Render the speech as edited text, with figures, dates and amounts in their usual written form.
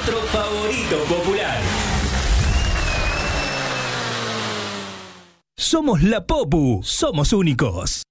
nuestro favorito popular. Somos la Popu, somos únicos.